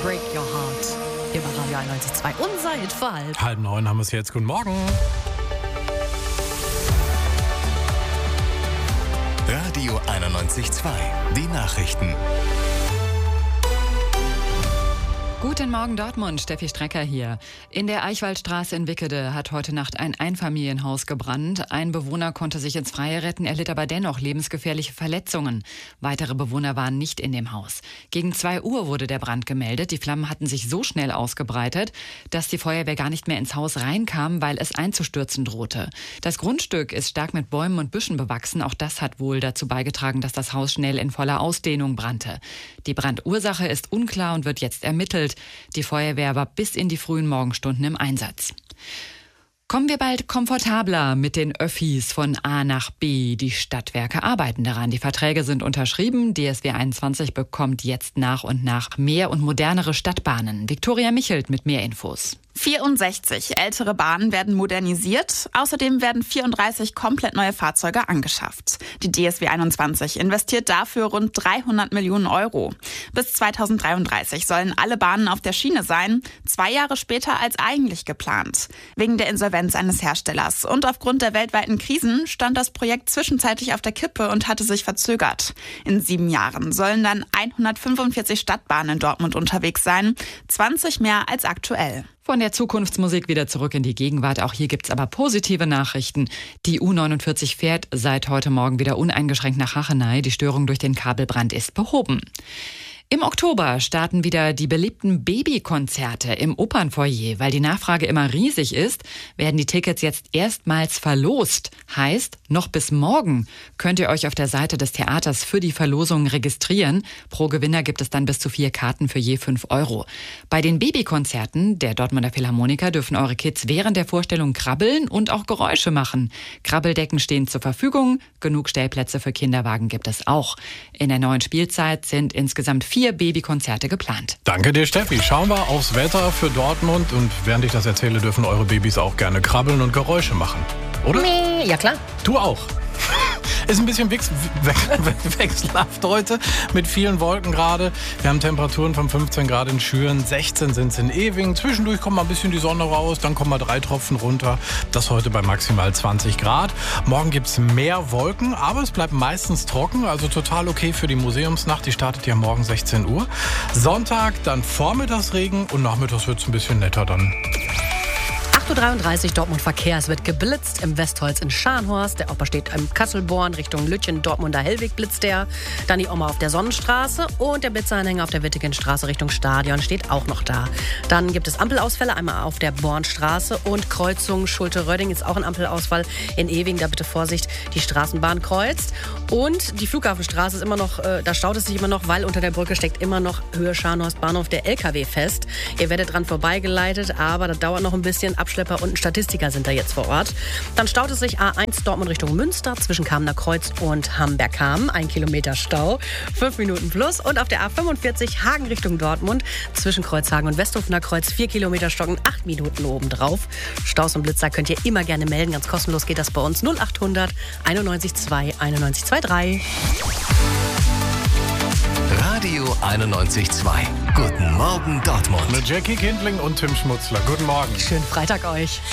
Break Your Heart. Hier bei Radio 91.2 und seit 8:30 haben wir es jetzt. Guten Morgen. Radio 91.2, die Nachrichten. Guten Morgen Dortmund, Steffi Strecker hier. In der Eichwaldstraße in Wickede hat heute Nacht ein Einfamilienhaus gebrannt. Ein Bewohner konnte sich ins Freie retten, erlitt aber dennoch lebensgefährliche Verletzungen. Weitere Bewohner waren nicht in dem Haus. Gegen 2 Uhr wurde der Brand gemeldet. Die Flammen hatten sich so schnell ausgebreitet, dass die Feuerwehr gar nicht mehr ins Haus reinkam, weil es einzustürzen drohte. Das Grundstück ist stark mit Bäumen und Büschen bewachsen. Auch das hat wohl dazu beigetragen, dass das Haus schnell in voller Ausdehnung brannte. Die Brandursache ist unklar und wird jetzt ermittelt. Die Feuerwehr war bis in die frühen Morgenstunden im Einsatz. Kommen wir bald komfortabler mit den Öffis von A nach B. Die Stadtwerke arbeiten daran. Die Verträge sind unterschrieben. DSW 21 bekommt jetzt nach und nach mehr und modernere Stadtbahnen. Viktoria Michelt mit mehr Infos. 64 ältere Bahnen werden modernisiert. Außerdem werden 34 komplett neue Fahrzeuge angeschafft. Die DSW 21 investiert dafür rund 300 Millionen Euro. Bis 2033 sollen alle Bahnen auf der Schiene sein, 2 Jahre später als eigentlich geplant. Wegen der Insolvenz eines Herstellers und aufgrund der weltweiten Krisen stand das Projekt zwischenzeitlich auf der Kippe und hatte sich verzögert. In 7 Jahren sollen dann 145 Stadtbahnen in Dortmund unterwegs sein, 20 mehr als aktuell. Von der Zukunftsmusik wieder zurück in die Gegenwart. Auch hier gibt's aber positive Nachrichten. Die U49 fährt seit heute Morgen wieder uneingeschränkt nach Hachenay. Die Störung durch den Kabelbrand ist behoben. Im Oktober starten wieder die beliebten Babykonzerte im Opernfoyer. Weil die Nachfrage immer riesig ist, werden die Tickets jetzt erstmals verlost. Heißt, noch bis morgen könnt ihr euch auf der Seite des Theaters für die Verlosung registrieren. Pro Gewinner gibt es dann bis zu 4 Karten für je 5 Euro. Bei den Babykonzerten der Dortmunder Philharmoniker dürfen eure Kids während der Vorstellung krabbeln und auch Geräusche machen. Krabbeldecken stehen zur Verfügung. Genug Stellplätze für Kinderwagen gibt es auch. In der neuen Spielzeit sind insgesamt 4 Babykonzerte geplant. Danke dir, Steffi. Schauen wir aufs Wetter für Dortmund. Und während ich das erzähle, dürfen eure Babys auch gerne krabbeln und Geräusche machen. Oder? Ja, klar. Du auch. Ist ein bisschen wechselhaft heute mit vielen Wolken gerade. Wir haben Temperaturen von 15 Grad in Schüren, 16 sind es in Ewing. Zwischendurch kommt mal ein bisschen die Sonne raus, dann kommen mal 3 Tropfen runter. Das heute bei maximal 20 Grad. Morgen gibt es mehr Wolken, aber es bleibt meistens trocken, also total okay für die Museumsnacht. Die startet ja morgen 16 Uhr. Sonntag dann Vormittagsregen und nachmittags wird es ein bisschen netter dann. 8:33 Uhr Dortmund Verkehr. Es wird geblitzt im Westholz in Scharnhorst. Der Opa steht im Kasselborn Richtung Lütchen, Dortmunder Hellweg blitzt der. Dann die Oma auf der Sonnenstraße und der Blitzeranhänger auf der Wittegenstraße Richtung Stadion steht auch noch da. Dann gibt es Ampelausfälle, einmal auf der Bornstraße und Kreuzung Schulte-Rödding ist auch ein Ampelausfall in Ewing. Da bitte Vorsicht, die Straßenbahn kreuzt. Und die Flughafenstraße ist immer noch, da staut es sich immer noch, weil unter der Brücke steckt immer noch Höhe Scharnhorst Bahnhof der LKW fest. Ihr werdet dran vorbeigeleitet, aber das dauert noch ein bisschen. Abschlepper und ein Statistiker sind da jetzt vor Ort. Dann staut es sich A1 Dortmund Richtung Münster zwischen Kamener Kreuz und Hamberg-Hamm. 1 Kilometer Stau, 5 Minuten plus. Und auf der A45 Hagen Richtung Dortmund zwischen Kreuzhagen und Westhofener Kreuz 4 Kilometer stocken, 8 Minuten obendrauf. Staus und Blitzer könnt ihr immer gerne melden. Ganz kostenlos geht das bei uns 0800 91 2 91 23. Radio 91.2. Guten Morgen Dortmund. Mit Jackie Kindling und Tim Schmutzler. Guten Morgen. Schönen Freitag euch.